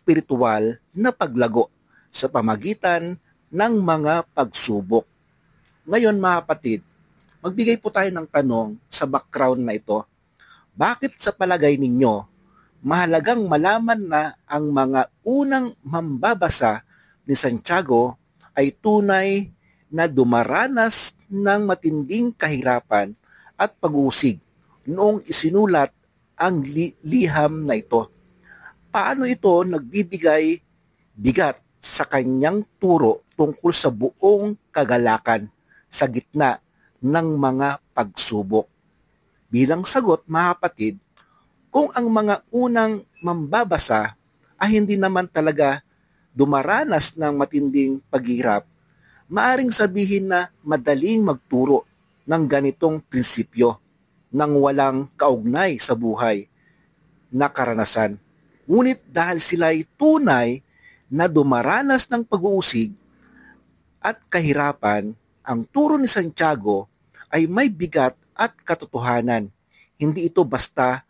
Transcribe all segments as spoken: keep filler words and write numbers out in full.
espiritual na paglago sa pamagitan ng mga pagsubok. Ngayon mga kapatid, magbigay po tayo ng tanong sa background na ito. Bakit sa palagay ninyo, mahalagang malaman na ang mga unang mambabasa ni Santiago ay tunay na dumaranas ng matinding kahirapan at pag-uusig noong isinulat ang li- liham na ito? Paano ito nagbibigay bigat sa kanyang turo tungkol sa buong kagalakan sa gitna ng mga pagsubok? Bilang sagot, mga kapatid, kung ang mga unang mambabasa ay hindi naman talaga dumaranas ng matinding paghirap, maaring sabihin na madaling magturo ng ganitong prinsipyo nang walang kaugnay sa buhay na karanasan. Ngunit dahil sila'y tunay na dumaranas ng pag-uusig at kahirapan, ang turo ni Santiago ay may bigat at katotohanan. Hindi ito basta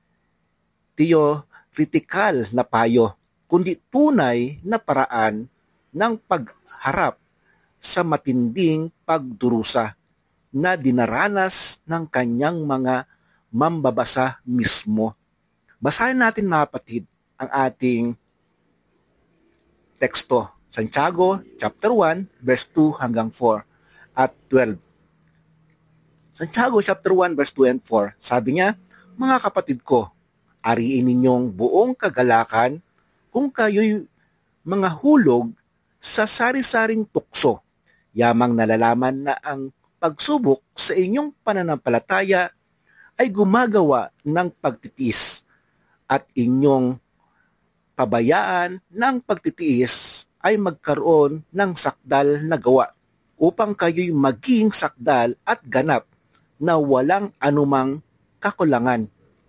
theoretical na payo, kundi tunay na paraan ng pagharap sa matinding pagdurusa na dinaranas ng kanyang mga mambabasa mismo. Basahin natin mga kapatid ang ating teksto. Santiago chapter one verse two hanggang four at twelve. Santiago chapter one verse two and four. Sabi niya, mga kapatid ko, ariin ninyong buong kagalakan kung kayo'y mga hulog sa sari-saring tukso. Yamang nalalaman na ang pagsubok sa inyong pananampalataya ay gumagawa ng pagtitiis at inyong pabayaan ng pagtitiis ay magkaroon ng sakdal na gawa upang kayo'y maging sakdal at ganap na walang anumang kakulangan.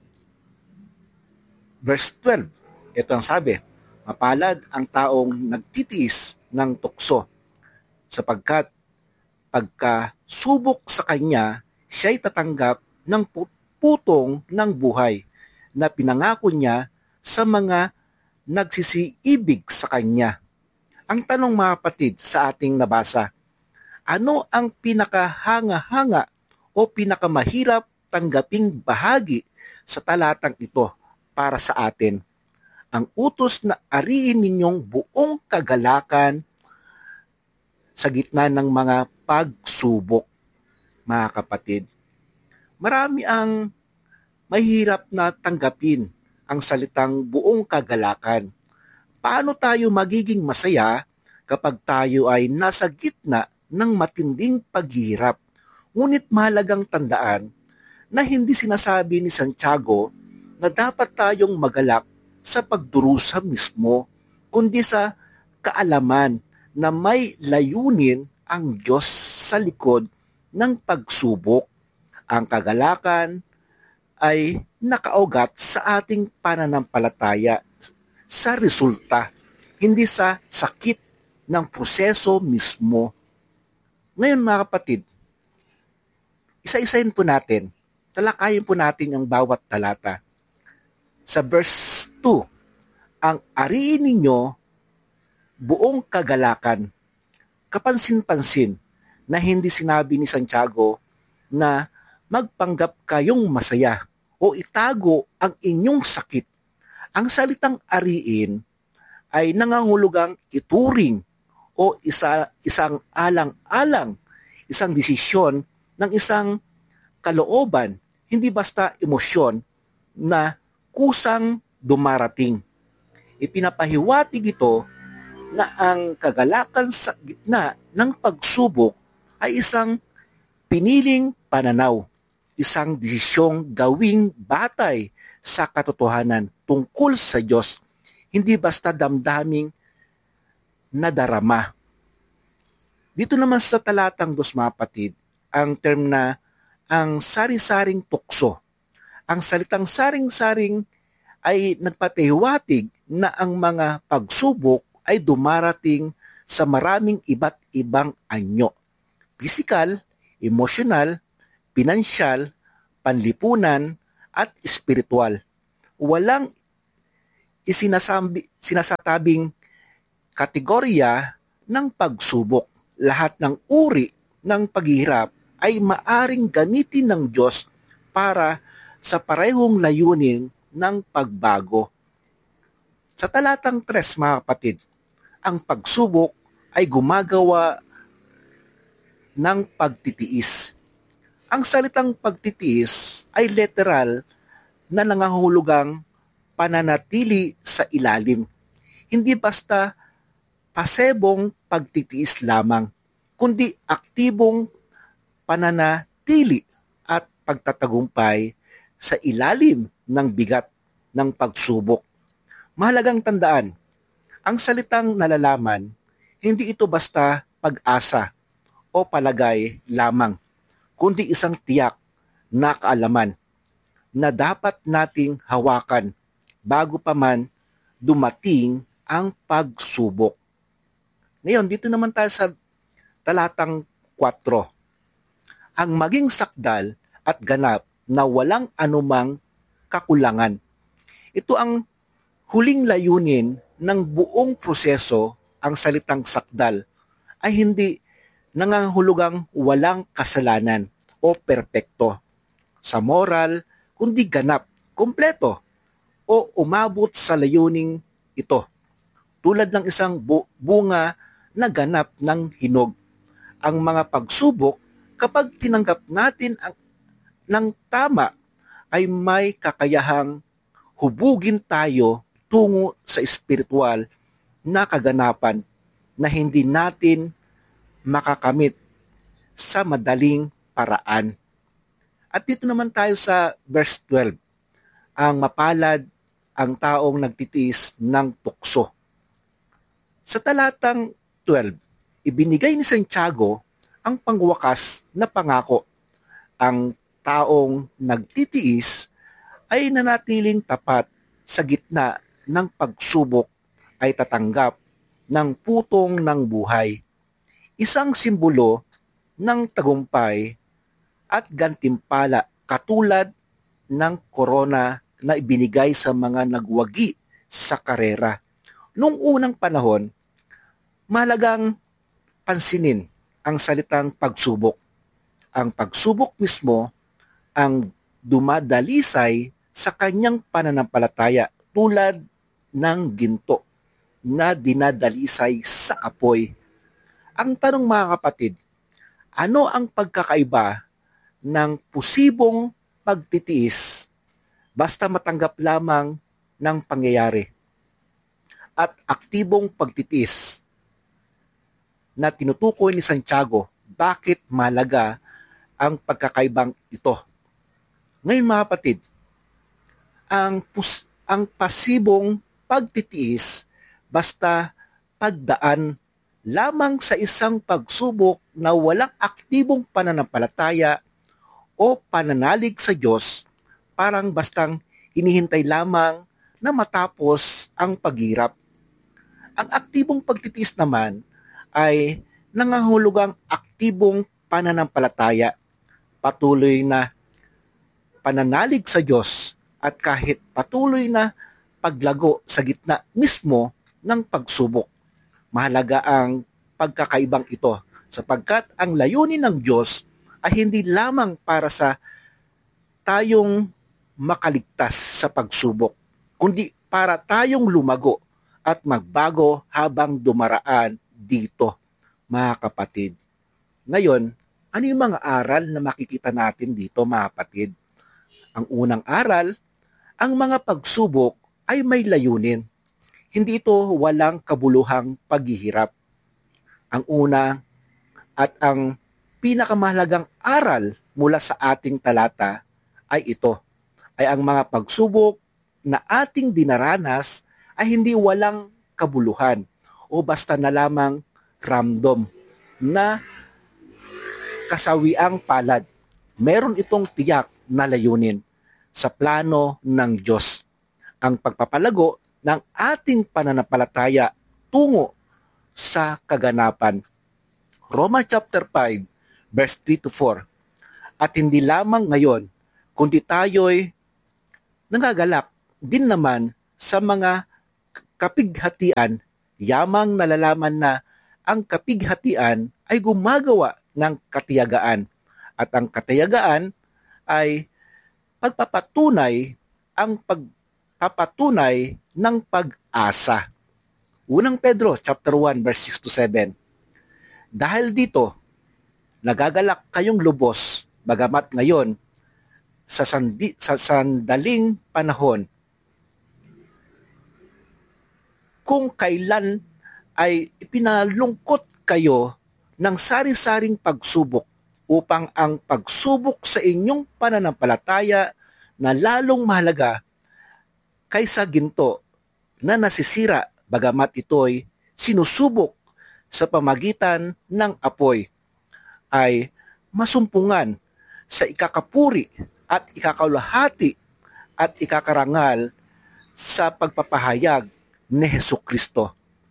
Verse twelve, ito ang sabi, mapalad ang taong nagtitiis ng tukso sapagkat pagkasubok sa kanya, siya'y tatanggap ng putong ng buhay na pinangako niya sa mga nagsisiibig sa kanya. Ang tanong mga kapatid sa ating nabasa, ano ang pinakahanga-hanga o pinakamahirap tanggaping bahagi sa talatang ito para sa atin? Ang utos na ariin ninyong buong kagalakan sa gitna ng mga pagsubok. Mga kapatid, marami ang mahirap na tanggapin ang salitang buong kagalakan. Paano tayo magiging masaya kapag tayo ay nasa gitna ng matinding paghihirap? Ngunit mahalagang tandaan na hindi sinasabi ni Santiago na dapat tayong magalak sa pagdurusa mismo, kundi sa kaalaman na may layunin ang Diyos sa likod ng pagsubok. Ang kagalakan ay nakaugat sa ating pananampalataya sa resulta, hindi sa sakit ng proseso mismo. Ngayon mga kapatid, isa-isahin po natin, talakayin po natin ang bawat talata. Sa verse two, ang ariin ninyo buong kagalakan. Kapansin-pansin na hindi sinabi ni Santiago na magpanggap kayong masaya o itago ang inyong sakit. Ang salitang ariin ay nangangahulugang ituring o isa, isang alang-alang, isang desisyon ng isang kalooban, hindi basta emosyon na kusang dumarating. Ipinapahiwatig ito na ang kagalakan sa gitna ng pagsubok ay isang piniling pananaw, isang desisyong gawing batay sa katotohanan tungkol sa Diyos, hindi basta damdaming nadarama. Dito naman sa talatang dos mga kapatid, ang term na ang sari-saring tukso. Ang salitang saring-saring ay nagpapahiwatig na ang mga pagsubok ay dumarating sa maraming iba't ibang anyo. Pisikal, emosyonal, pinansyal, panlipunan, at espiritual. Walang isinasabi, sinasabing kategorya ng pagsubok. Lahat ng uri ng paghihirap ay maaring gamitin ng Diyos para sa parehong layunin ng pagbago. Sa talatang tres, mga kapatid, ang pagsubok ay gumagawa ng pagtitiis. Ang salitang pagtitiis ay literal na nangangahulugang pananatili sa ilalim. Hindi basta pasebong pagtitiis lamang, kundi aktibong pananatili at pagtatagumpay sa ilalim ng bigat ng pagsubok. Mahalagang tandaan, ang salitang nalalaman, hindi ito basta pag-asa o palagay lamang, kundi isang tiyak na kaalaman na dapat nating hawakan bago pa man dumating ang pagsubok. Ngayon, dito naman tayo sa talatang kwatro. Ang maging sakdal at ganap na walang anumang kakulangan. Ito ang huling layunin ng buong proseso. Ang salitang sakdal ay hindi nangangahulugang walang kasalanan o perpekto sa moral, kundi ganap, kumpleto, o umabot sa layuning ito. Tulad ng isang bu- bunga na ganap ng hinog. Ang mga pagsubok, kapag tinanggap natin ang, ng tama, ay may kakayahang hubugin tayo tungo sa espiritual na kaganapan na hindi natin makakamit sa madaling paraan. At dito naman tayo sa verse twelve. Ang mapalad ang taong nagtitiis ng tukso. Sa talatang twelve, ibinigay ni Santiago ang pangwakas na pangako. Ang taong nagtitiis ay nanatiling tapat sa gitna ng pagsubok ay tatanggap ng putong ng buhay. Isang simbolo ng tagumpay at gantimpala katulad ng korona na ibinigay sa mga nagwagi sa karera. Noong unang panahon, mahalagang pansinin ang salitang pagsubok. Ang pagsubok mismo ang dumadalisay sa kanyang pananampalataya tulad ng ginto na dinadalisay sa apoy. Ang tanong, mga kapatid, ano ang pagkakaiba ng pusibong pagtitiis basta matanggap lamang ng pangyayari at aktibong pagtitiis na tinutukoy ni Santiago? Bakit mahalaga ang pagkakaibang ito? Ngayon, mga kapatid, ang, pus- ang pasibong pagtitiis basta pagdaan lamang sa isang pagsubok na walang aktibong pananampalataya o pananalig sa Diyos, parang bastang hinihintay lamang na matapos ang paghirap. Ang aktibong pagtitiis naman ay nangangahulugang aktibong pananampalataya, patuloy na pananalig sa Diyos at kahit patuloy na paglago sa gitna mismo ng pagsubok. Mahalaga ang pagkakaibang ito sapagkat ang layunin ng Diyos ay hindi lamang para sa tayong makaligtas sa pagsubok, kundi para tayong lumago at magbago habang dumaraan dito, mga kapatid. Ngayon, ano yung mga aral na makikita natin dito, mga kapatid? Ang unang aral, ang mga pagsubok ay may layunin. Hindi ito walang kabuluhang paghihirap. Ang una at ang pinakamahalagang aral mula sa ating talata ay ito, ay ang mga pagsubok na ating dinaranas ay hindi walang kabuluhan o basta na lamang random na kasawiang palad. Meron itong tiyak na layunin sa plano ng Diyos. Ang pagpapalago ng ating pananampalataya tungo sa kaganapan. Roma chapter five, verse three to four. At hindi lamang ngayon, kundi tayo'y nagagalak din naman sa mga kapighatian, yamang nalalaman na ang kapighatian ay gumagawa ng katiyagaan at ang katiyagaan ay pagpapatunay ang pagpapatunay ng pag-asa. Unang Pedro chapter one verse six to seven. Dahil dito, nagagalak kayong lubos, bagamat ngayon sa, sandi, sa sandaling panahon kung kailan ay ipinalungkot kayo ng sari-saring pagsubok upang ang pagsubok sa inyong pananampalataya na lalong mahalaga kaysa ginto na nasisira bagamat ito'y sinusubok sa pamagitan ng apoy ay masumpungan sa ikakapuri at ikakalahati at ikakarangal sa pagpapahayag ni Hesukristo.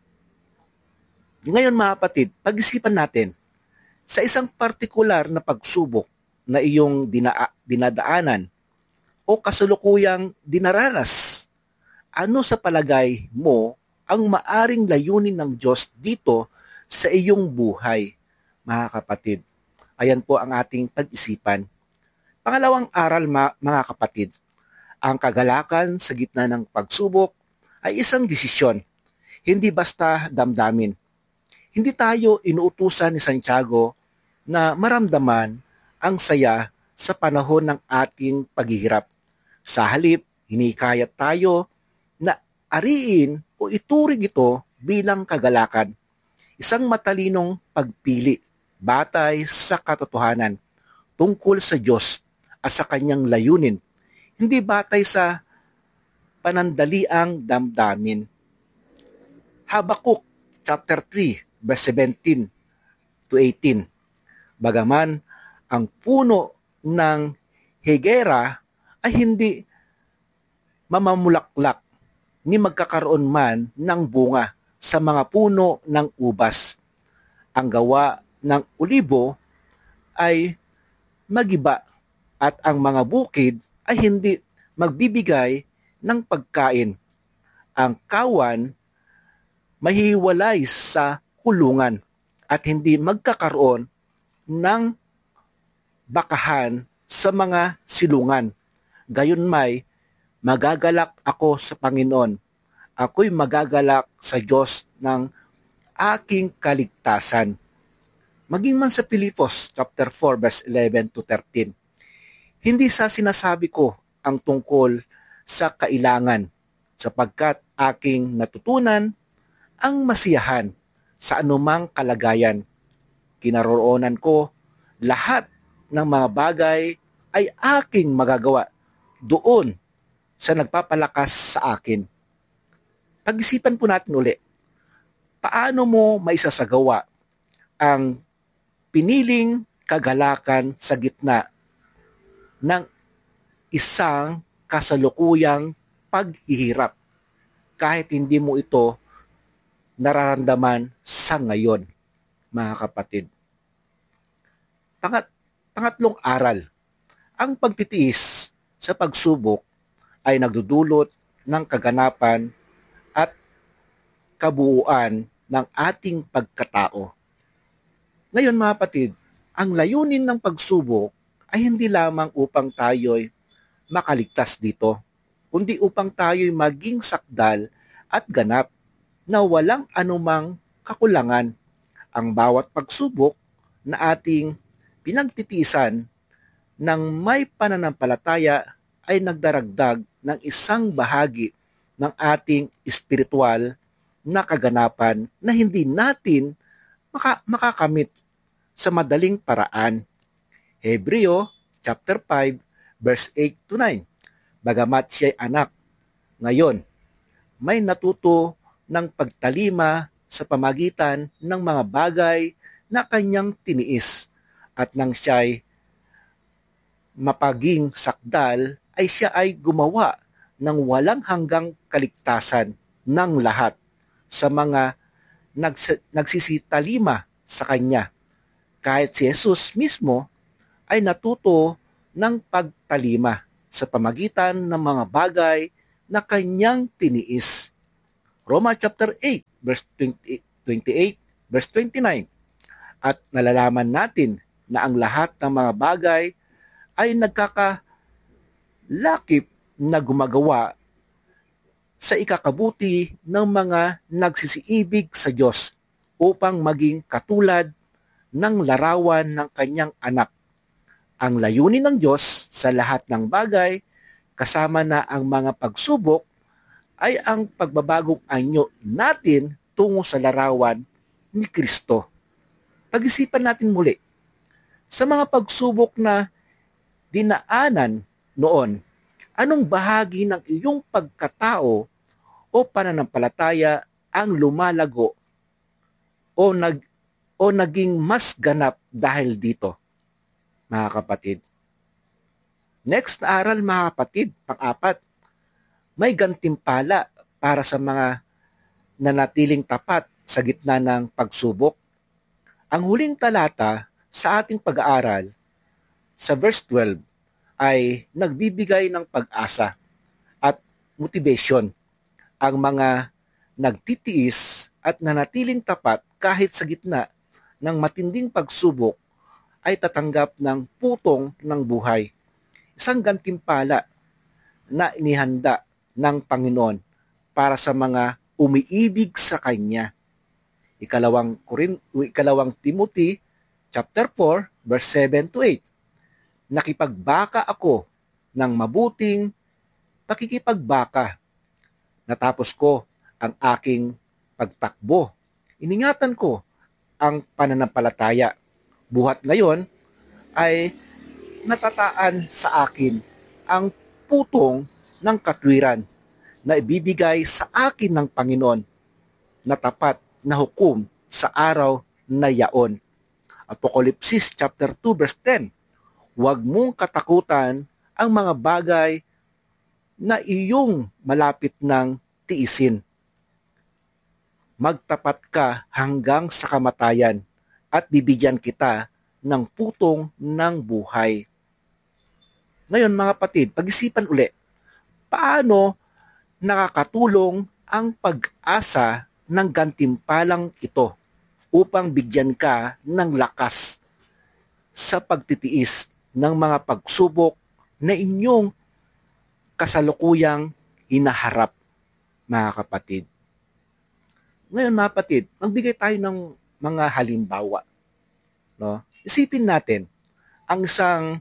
Ngayon mga kapatid, pag-isipan natin sa isang partikular na pagsubok na iyong dina- dinadaanan o kasalukuyang dinaranas, ano sa palagay mo ang maaring layunin ng Diyos dito sa iyong buhay, mga kapatid? Ayan po ang ating pag-isipan. Pangalawang aral, mga kapatid, ang kagalakan sa gitna ng pagsubok ay isang desisyon, hindi basta damdamin. Hindi tayo inuutusan ni Santiago na maramdaman ang saya sa panahon ng ating paghihirap. Sa halip, hinikayat tayo na ariin o ituring ito bilang kagalakan. Isang matalinong pagpili batay sa katotohanan tungkol sa Diyos at sa kanyang layunin, hindi batay sa panandaliang damdamin. Habakuk chapter three verse seventeen to eighteen. Bagaman ang puno ng higera ay hindi mamamulaklak ni magkakaroon man ng bunga sa mga puno ng ubas. Ang gawa ng ulibo ay magiba at ang mga bukid ay hindi magbibigay ng pagkain. Ang kawan mahiwalay sa kulungan at hindi magkakaroon ng bakahan sa mga silungan. Gayunmay, magagalak ako sa Panginoon. Ako'y magagalak sa Diyos ng aking kaligtasan. Maging man sa Pilipos chapter four verse eleven to thirteen. Hindi sa sinasabi ko ang tungkol sa kailangan, sapagkat aking natutunan ang masiyahan sa anumang kalagayan. Kinaroroonan ko lahat ng mga bagay ay aking magagawa doon sa nagpapalakas sa akin. Pag-isipan po natin uli, paano mo maisasagawa ang piniling kagalakan sa gitna ng isang kasalukuyang paghihirap kahit hindi mo ito nararamdaman sa ngayon, mga kapatid. Pangat, pangatlong aral, ang pagtitiis sa pagsubok ay nagdudulot ng kaganapan at kabuuan ng ating pagkatao. Ngayon mga kapatid, ang layunin ng pagsubok ay hindi lamang upang tayo'y makaligtas dito, kundi upang tayo'y maging sakdal at ganap na walang anumang kakulangan. Ang bawat pagsubok na ating pinagtitiisan ng may pananampalataya ay nagdaragdag ng isang bahagi ng ating espiritual na kaganapan na hindi natin maka- makakamit sa madaling paraan. Hebreo chapter five verse eight to nine. Bagamat siya'y anak, ngayon may natuto ng pagtalima sa pamagitan ng mga bagay na kanyang tiniis, at nang siya'y mapaging sakdal ay siya ay gumawa ng walang hanggang kaligtasan ng lahat sa mga nags- nagsisitalima sa kanya. Kahit si Jesus mismo ay natuto ng pagtalima sa pamagitan ng mga bagay na kanyang tiniis. Roma chapter eight, verse twenty-eight, verse twenty-nine. At nalalaman natin na ang lahat ng mga bagay ay nagkakalakip na gumagawa sa ikakabuti ng mga nagsisiibig sa Diyos upang maging katulad ng larawan ng kanyang anak. Ang layunin ng Diyos sa lahat ng bagay, kasama na ang mga pagsubok, ay ang pagbabagong anyo natin tungo sa larawan ni Kristo. Pag-isipan natin muli, sa mga pagsubok na dinaanan noon, anong bahagi ng iyong pagkatao o pananampalataya ang lumalago o, nag, o naging mas ganap dahil dito, mga kapatid? Next na aral, mga kapatid, pang-apat, may gantimpala para sa mga nanatiling tapat sa gitna ng pagsubok. Ang huling talata sa ating pag-aaral sa verse twelve ay nagbibigay ng pag-asa at motivation. Ang mga nagtitiis at nanatiling tapat kahit sa gitna ng matinding pagsubok ay tatanggap ng putong ng buhay. Isang gantimpala na inihanda ng Panginoon para sa mga umiibig sa Kanya. Ikalawang, Corin, ikalawang Timothy chapter four, verse seven to eight. Nakipagbaka ako ng mabuting pakikipagbaka. Natapos ko ang aking pagtakbo. Iningatan ko ang pananampalataya. Buhat ngayon ay natataan sa akin ang putong ng katwiran na ibibigay sa akin ng Panginoon na tapat na hukom sa araw na yaon. Apokalipsis chapter two verse ten. Huwag mong katakutan ang mga bagay na iyong malapit ng tiisin. Magtapat ka hanggang sa kamatayan at bibigyan kita ng putong ng buhay. Ngayon, mga kapatid, pag-isipan uli, paano nakakatulong ang pag-asa ng gantimpalang ito upang bigyan ka ng lakas sa pagtitiis ng mga pagsubok na inyong kasalukuyang hinaharap, mga kapatid? Ngayon, mga kapatid, magbigay tayo ng mga halimbawa. No? Isipin natin ang isang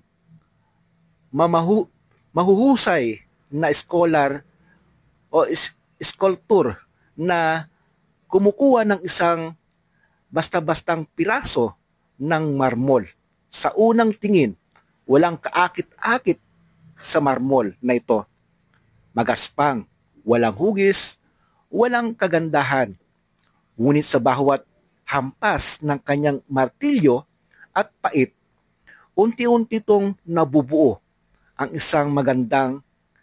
mamahu mahuhusay na scholar o is sculptor na kumukuha ng isang basta-bastang piraso ng marmol. Sa unang tingin, walang kaakit-akit sa marmol na ito. Magaspang, walang hugis, walang kagandahan. Ngunit sa bawat hampas ng kanyang martilyo at pait, unti-unti itong nabubuo ang isang magandang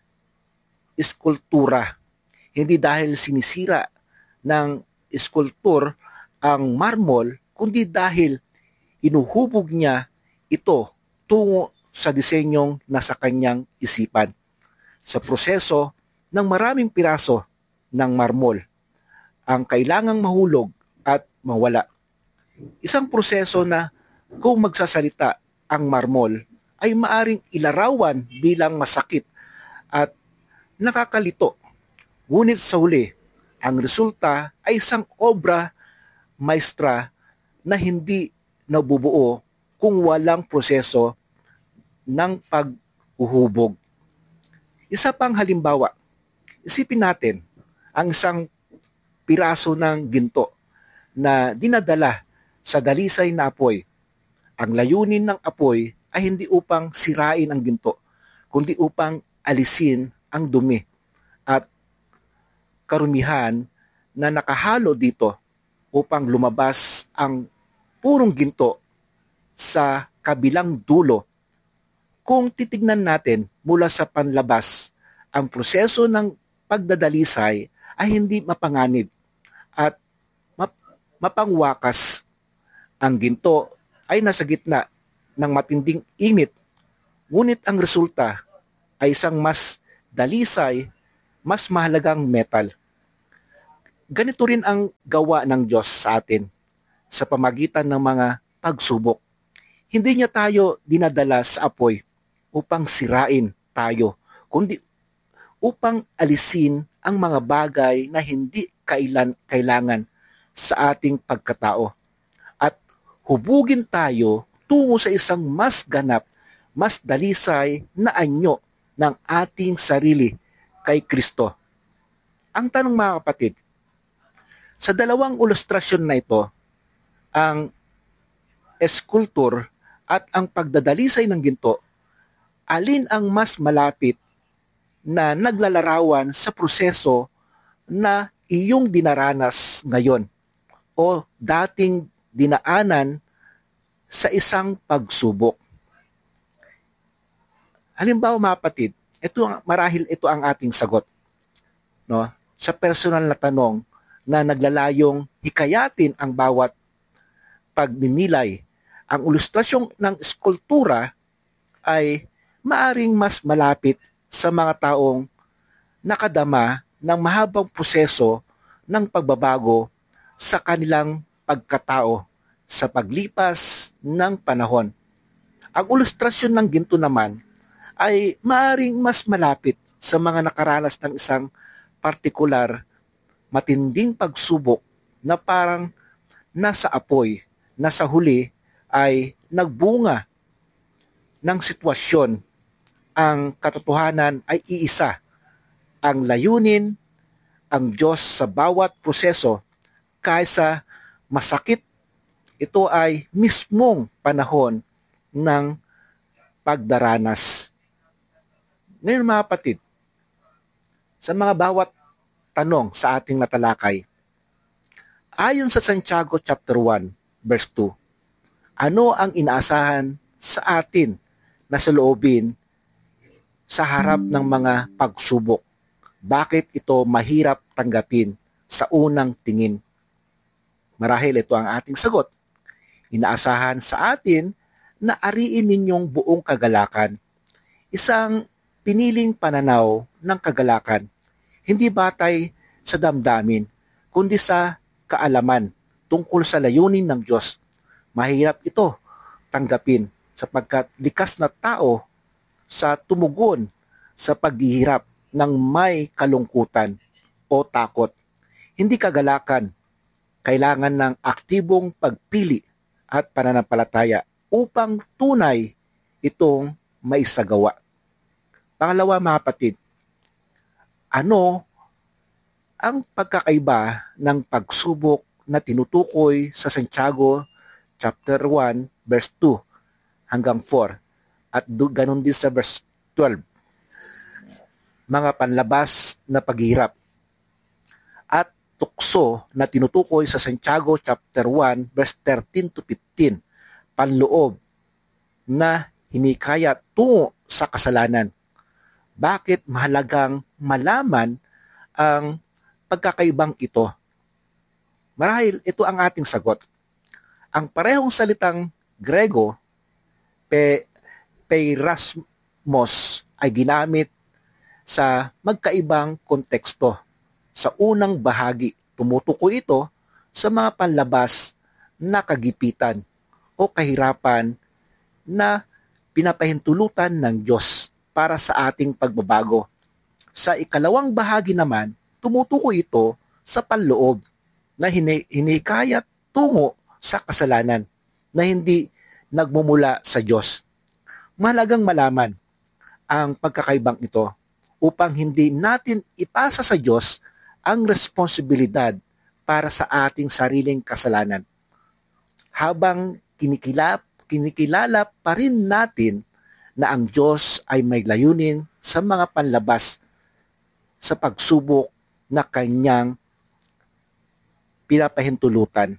eskultura. Hindi dahil sinisira ng eskultor ang marmol, kundi dahil inuhubog niya ito tungo sa disenyong nasa kanyang isipan. Sa proseso ng maraming piraso ng marmol, ang kailangang mahulog at mawala. Isang proseso na kung magsasalita ang marmol ay maaring ilarawan bilang masakit at nakakalito. Ngunit sa huli, ang resulta ay isang obra maestra na hindi nabubuo kung walang proseso ng paghuhubog. Isa pang halimbawa, isipin natin ang isang piraso ng ginto na dinadala sa dalisay na apoy. Ang layunin ng apoy ay hindi upang sirain ang ginto, kundi upang alisin ang dumi at karumihan na nakahalo dito upang lumabas ang purong ginto sa kabilang dulo. Kung titignan natin mula sa panlabas, ang proseso ng pagdadalisay ay hindi mapanganib at map- mapangwakas. Ang ginto ay nasa gitna ng matinding init, ngunit ang resulta ay isang mas dalisay, mas mahalagang metal. Ganito rin ang gawa ng Diyos sa atin sa pamagitan ng mga pagsubok. Hindi niya tayo dinadala sa apoy upang sirain tayo, kundi upang alisin ang mga bagay na hindi kailan, kailangan sa ating pagkatao at hubugin tayo tungo sa isang mas ganap, mas dalisay na anyo ng ating sarili kay Kristo. Ang tanong mga kapatid, sa dalawang ilustrasyon na ito, ang eskultur at ang pagdadalisay ng ginto, alin ang mas malapit na naglalarawan sa proseso na iyong dinaranas ngayon o dating dinaanan sa isang pagsubok? Halimbawa mga kapatid, ito marahil ito ang ating sagot, no? Sa personal na tanong na naglalayong hikayatin ang bawat pagninilay. Ang ilustrasyong ng eskultura ay maaring mas malapit sa mga taong nakadama ng mahabang proseso ng pagbabago sa kanilang pagkatao sa paglipas ng panahon. Ang ilustrasyon ng ginto naman ay maaring mas malapit sa mga nakaranas ng isang partikular matinding pagsubok na parang nasa apoy na sa huli ay nagbunga ng sitwasyon. Ang katotohanan ay iisa. Ang layunin, ang Diyos sa bawat proseso, kaysa masakit, ito ay mismong panahon ng pagdaranas. Ngayon mga kapatid, sa mga bawat tanong sa ating natalakay, ayon sa Santiago chapter one, verse two, ano ang inaasahan sa atin na saloobin sa harap ng mga pagsubok? Bakit ito mahirap tanggapin sa unang tingin? Marahil ito ang ating sagot. Inaasahan sa atin na ariin ninyong buong kagalakan. Isang piniling pananaw ng kagalakan, hindi batay sa damdamin, kundi sa kaalaman tungkol sa layunin ng Diyos. Mahirap ito tanggapin sapagkat likas na tao sa tumugon sa paghihirap ng may kalungkutan o takot. Hindi kagalakan, kailangan ng aktibong pagpili at pananampalataya upang tunay itong maisagawa. Pangalawa mga kapatid, ano ang pagkakaiba ng pagsubok na tinutukoy sa Santiago chapter one verse two hanggang four at ganun din sa verse twelve? Mga panlabas na paghihirap at tukso na tinutukoy sa Santiago chapter one verse thirteen to fifteen, panloob na hinikayat tungo sa kasalanan. Bakit mahalagang malaman ang pagkakaibang ito? Marahil ito ang ating sagot. Ang parehong salitang Grego, pe, peirasmos, ay ginamit sa magkaibang konteksto. Sa unang bahagi, tumutukoy ito sa mga panlabas na kagipitan o kahirapan na pinapahintulutan ng Diyos para sa ating pagbabago. Sa ikalawang bahagi naman, tumutukoy ito sa panloob na hinikayat tungo sa kasalanan na hindi nagmumula sa Diyos. Mahalagang malaman ang pagkakaibang ito upang hindi natin ipasa sa Diyos ang responsibilidad para sa ating sariling kasalanan. Habang kinikilap, kinikilala pa rin natin na ang Diyos ay may layunin sa mga panlabas sa pagsubok na kanyang pinapahintulutan.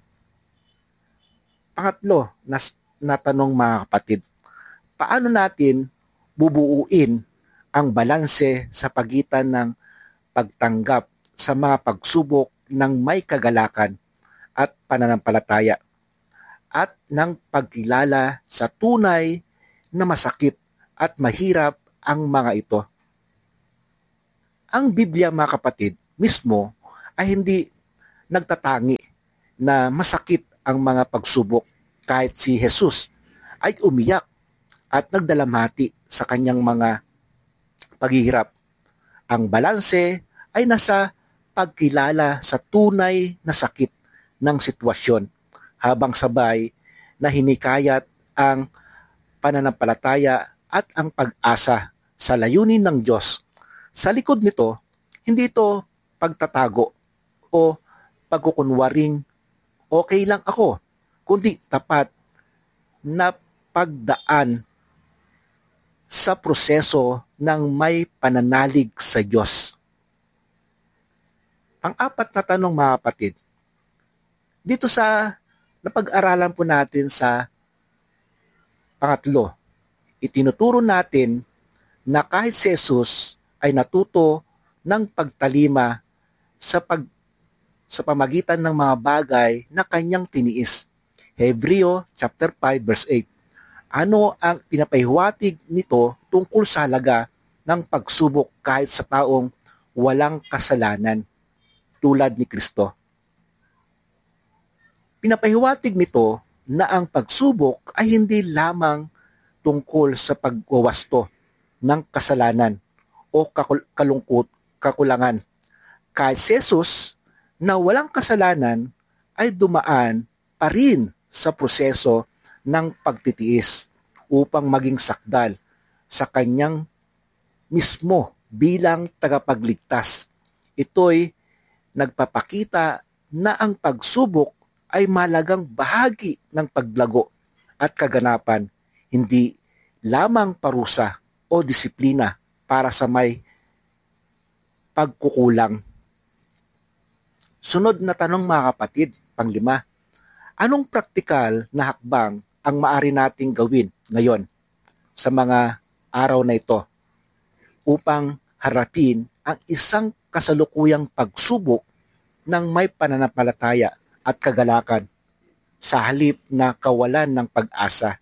Pangatlo, na, na tanong mga kapatid, paano natin bubuuin ang balanse sa pagitan ng pagtanggap sa mga pagsubok ng may kagalakan at pananampalataya at ng pagkilala sa tunay na masakit at mahirap ang mga ito? Ang Biblia mga kapatid mismo ay hindi nagtatangi na masakit ang mga pagsubok kahit si Jesus ay umiyak at nagdalamhati sa kanyang mga paghihirap. Ang balanse ay nasa pagkilala sa tunay na sakit ng sitwasyon habang sabay na hinikayat ang pananampalataya at ang pag-asa sa layunin ng Diyos. Sa likod nito, hindi ito pagtatago o pagkukunwaring okay lang ako, kundi tapat na pagdaan sa proseso ng may pananalig sa Diyos. Pang-apat na tanong mga kapatid, dito sa napag-aralan po natin sa pangatlo, itinuturo natin na kahit si Jesus ay natuto ng pagtalima sa pag sa pamagitan ng mga bagay na kanyang tiniis. Hebreo chapter five verse eight. Ano ang pinapahiwatig nito tungkol sa halaga ng pagsubok kahit sa taong walang kasalanan tulad ni Kristo? Pinapahiwatig nito na ang pagsubok ay hindi lamang tungkol sa pagwawasto ng kasalanan o kakul- kalungkot, kakulangan. Kahit si Jesus na walang kasalanan ay dumaan pa rin sa proseso ng pagtitiis upang maging sakdal sa kanyang mismo bilang tagapagligtas. Ito'y nagpapakita na ang pagsubok ay malagang bahagi ng paglago at kaganapan, hindi lamang parusa o disiplina para sa may pagkukulang. Sunod na tanong mga kapatid, panglima, anong praktikal na hakbang ang maaari nating gawin ngayon sa mga araw na ito upang harapin ang isang kasalukuyang pagsubok ng may pananampalataya at kagalakan sa halip na kawalan ng pag-asa?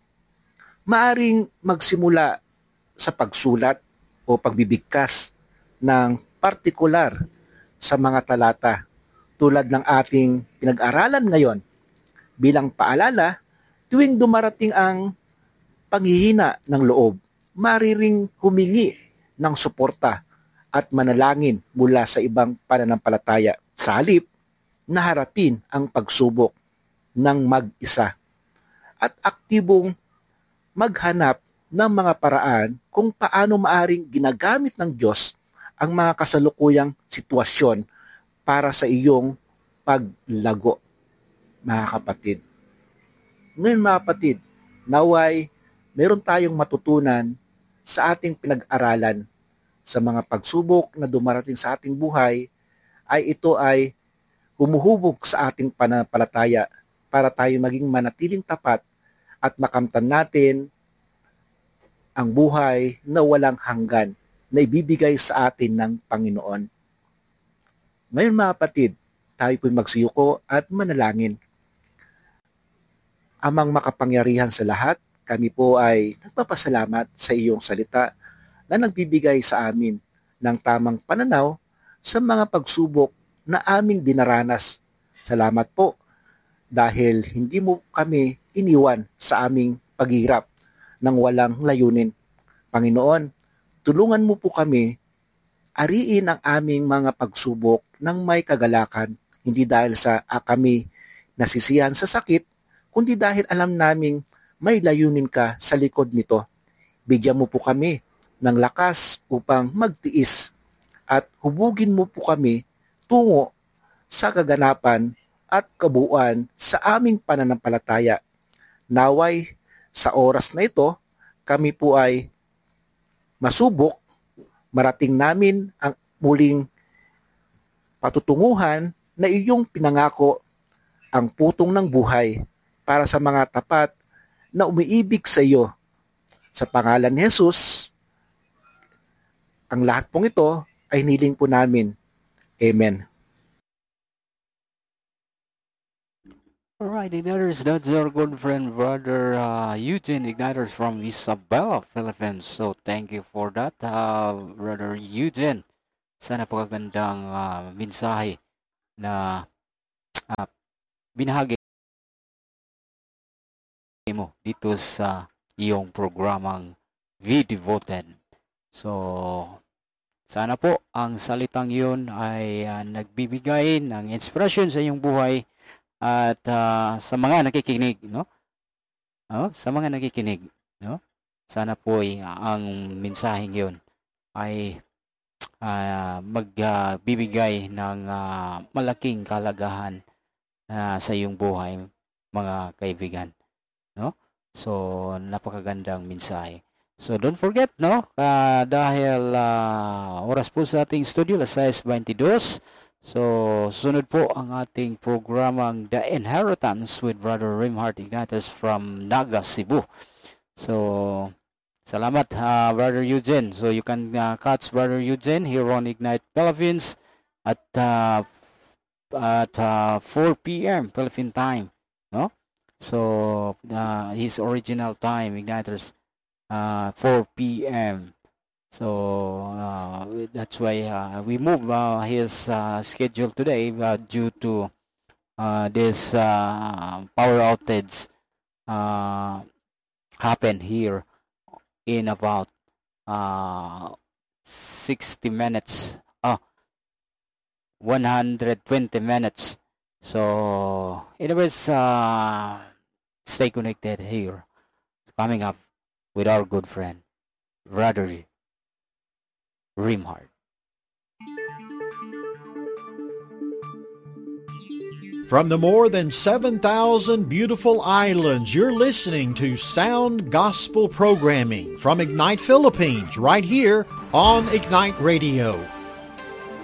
Maaring magsimula sa pagsulat o pagbibigkas ng partikular sa mga talata tulad ng ating pinag-aralan ngayon. Bilang paalala, tuwing dumarating ang panghihina ng loob, mariring humingi ng suporta at manalangin mula sa ibang pananampalataya sa halip na harapin ang pagsubok ng mag-isa at aktibong maghanap ng mga paraan kung paano maaring ginagamit ng Diyos ang mga kasalukuyang sitwasyon para sa iyong paglago, mga kapatid. Ngayon mga kapatid, naway meron tayong matutunan sa ating pinag-aralan sa mga pagsubok na dumarating sa ating buhay, ay ito ay humuhubog sa ating pananampalataya para tayo maging manatiling tapat at makamtan natin ang buhay na walang hanggan na ibibigay sa atin ng Panginoon. Ngayon mga kapatid, tayo po'y magsiyuko at manalangin. Amang makapangyarihan sa lahat, kami po ay nagpapasalamat sa iyong salita na nagbibigay sa amin ng tamang pananaw sa mga pagsubok na aming dinaranas. Salamat po dahil hindi mo kami iniwan sa aming paghihirap ng walang layunin. Panginoon, tulungan mo po kami ariin ang aming mga pagsubok ng may kagalakan, hindi dahil sa ah, kami nasisiyahan sa sakit, kundi dahil alam naming may layunin ka sa likod nito. Bigyan mo po kami ng lakas upang magtiis at hubugin mo po kami tungo sa kaganapan at kabuuan sa aming pananampalataya. Naway sa oras na ito, kami po ay masubok, marating namin ang muling patutunguhan na iyong pinangako, ang putong ng buhay para sa mga tapat na umiibig sa iyo. Sa pangalan ni Jesus, ang lahat pong ito ay niling po namin. Amen. Alright, Ignaters, that's your good friend, Brother uh, Eugene Ignaters from Isabela, Philippines. So, thank you for that, uh, Brother Eugene. Sana pagkagandang uh, mensahe na uh, binahagi mo dito sa iyong programang Be Devoted. So, sana po ang salitang yun ay uh, nagbibigay ng inspirasyon sa iyong buhay at uh, sa mga nakikinig, no? Oh, sa mga nakikinig, no? Sana po ay, uh, ang mensaheng yun ay uh, magbibigay uh, ng uh, malaking kalagahan uh, sa iyong buhay, mga kaibigan, no? So, napakagandang mensahe. So, don't forget, no? Uh, dahil uh, oras po sa ating studio, alas sais twenty-two. So, sunod po ang ating programang The Inheritance with Brother Rimhart Ignatius from Naga, Cebu. So, salamat, uh, Brother Eugene. So, you can uh, catch Brother Eugene here on Ignite Philippines at uh, at uh, four p.m. Philippine time, no? So, uh, his original time, Igniters, Uh, four p.m. So uh, that's why uh, we move uh, his uh, schedule today uh, due to uh, this uh, power outage uh, happen here in about uh, sixty minutes, oh, one hundred twenty minutes. So anyways, uh, stay connected here. Coming up with our good friend, Brother Rimhart. From the more than seven thousand beautiful islands, you're listening to Sound Gospel Programming from Ignite Philippines, right here on Ignite Radio.